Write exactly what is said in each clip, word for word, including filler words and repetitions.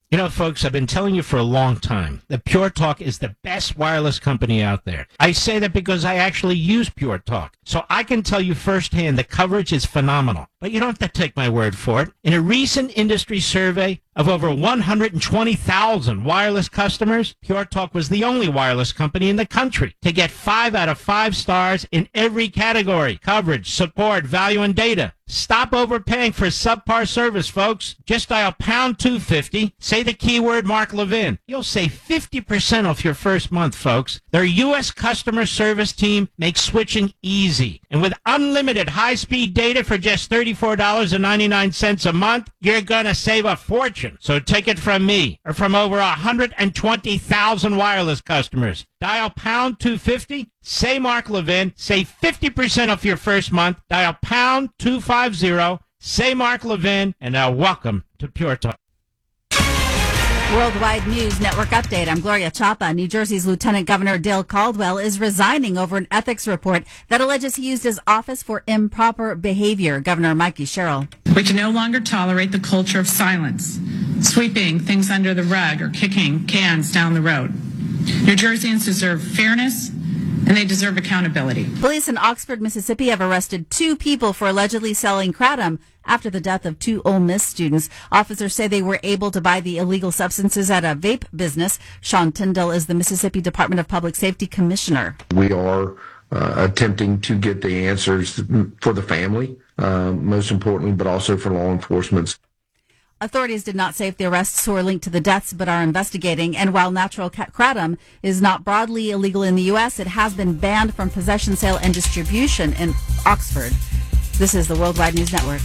You know, folks, I've been telling you for a long time that Pure Talk is the best wireless company out there. I say that because I actually use Pure Talk, so I can tell you firsthand the coverage is phenomenal. But you don't have to take my word for it. In a recent industry survey of over one hundred twenty thousand wireless customers, Pure Talk was the only wireless company in the country to get five out of five stars in every category: coverage, support, value, and data. Stop overpaying for subpar service, folks. Just dial pound two fifty, say the keyword Mark Levin. You'll save fifty percent off your first month, folks. Their U S customer service team makes switching easy. And with unlimited high-speed data for just thirty-four dollars and ninety-nine cents a month, you're going to save a fortune. So take it from me, or from over one hundred twenty thousand wireless customers. Dial pound two fifty, say Mark Levin, save fifty percent off your first month. Dial pound two fifty, say Mark Levin, and now welcome to Pure Talk. Worldwide News Network update. I'm Gloria Chapa. New Jersey's Lieutenant Governor Dale Caldwell is resigning over an ethics report that alleges he used his office for improper behavior. Governor Mikey Sherrill. We can no longer tolerate the culture of silence, sweeping things under the rug or kicking cans down the road. New Jerseyans deserve fairness, and they deserve accountability. Police in Oxford, Mississippi have arrested two people for allegedly selling kratom after the death of two Ole Miss students. Officers say they were able to buy the illegal substances at a vape business. Sean Tyndall is the Mississippi Department of Public Safety Commissioner. We are uh, attempting to get the answers for the family, uh, most importantly, but also for law enforcement. Authorities did not say if the arrests were linked to the deaths, but are investigating. And while natural kratom is not broadly illegal in the U S, it has been banned from possession, sale, and distribution in Oxford. This is the Worldwide News Network.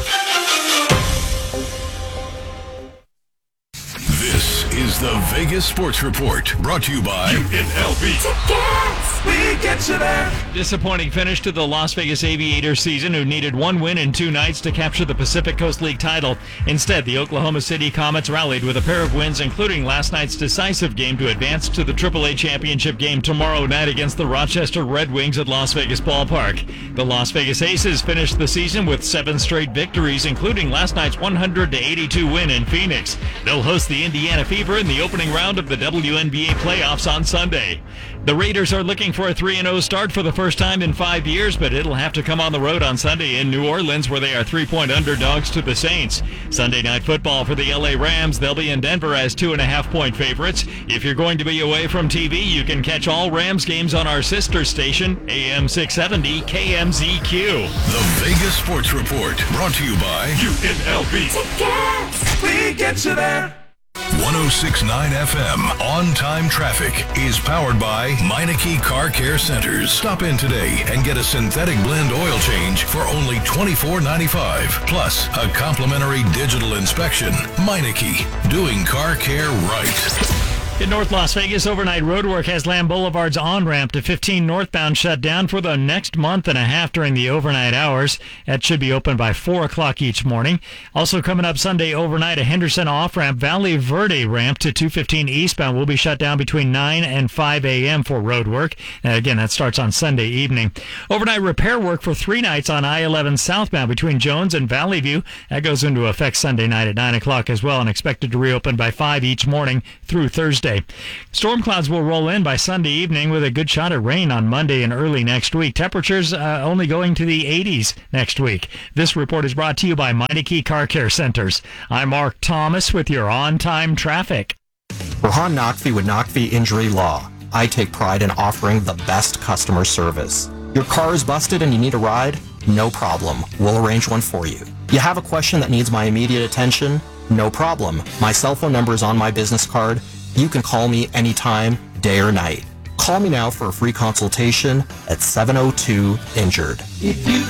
This is the Vegas Sports Report, brought to you by U N L V. Tickets! We get you there! Disappointing finish to the Las Vegas Aviators season, who needed one win in two nights to capture the Pacific Coast League title. Instead, the Oklahoma City Comets rallied with a pair of wins, including last night's decisive game to advance to the triple A championship game tomorrow night against the Rochester Red Wings at Las Vegas Ballpark. The Las Vegas Aces finished the season with seven straight victories, including last night's one hundred to eighty-two win in Phoenix. They'll host the Indiana Fever in the opening round of the W N B A playoffs on Sunday. The Raiders are looking for a three and oh start for the first time in five years, but it'll have to come on the road on Sunday in New Orleans, where they are three-point underdogs to the Saints. Sunday night football for the L A Rams. They'll be in Denver as two and a half point favorites. If you're going to be away from T V, you can catch all Rams games on our sister station, A M six seventy K M Z Q. The Vegas Sports Report, brought to you by U N L V. Tickets! We get you there! one oh six point nine F M On-Time Traffic is powered by Meineke Car Care Centers. Stop in today and get a synthetic blend oil change for only twenty-four ninety-five, plus a complimentary digital inspection. Meineke, doing car care right. In North Las Vegas, overnight roadwork has Lamb Boulevard's on-ramp to fifteen northbound shut down for the next month and a half during the overnight hours. That should be open by four o'clock each morning. Also coming up Sunday overnight, a Henderson off-ramp, Valley Verde ramp to two fifteen eastbound will be shut down between nine and five a.m. for roadwork. And again, that starts on Sunday evening. Overnight repair work for three nights on I eleven southbound between Jones and Valley View. That goes into effect Sunday night at nine o'clock as well, and expected to reopen by five each morning through Thursday. Storm clouds will roll in by Sunday evening with a good shot at rain on Monday and early next week. Temperatures uh, only going to the eighties next week. This report is brought to you by Meineke Car Care Centers. I'm Mark Thomas with your on-time traffic. Rahan Naqvi with Naqvi Injury Law. I take pride in offering the best customer service. Your car is busted and you need a ride? No problem. We'll arrange one for you. You have a question that needs my immediate attention? No problem. My cell phone number is on my business card. You can call me anytime, day or night. Call me now for a free consultation at seven oh two injured. If you